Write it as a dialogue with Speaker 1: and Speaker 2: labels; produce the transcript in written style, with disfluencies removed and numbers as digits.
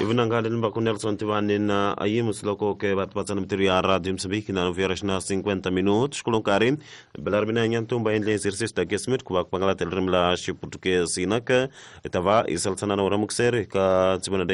Speaker 1: Ivunangale nimba ku Nelson Tivani na ayimus loko ke batpatsan mitiru ya Radio Msambiki na viaras na 50 minutos kulunkari belar bina nyantumba endle exercício da kesmit kubak pangala telrim la shi português inaka etava isal sanana ora muxer ka tsibana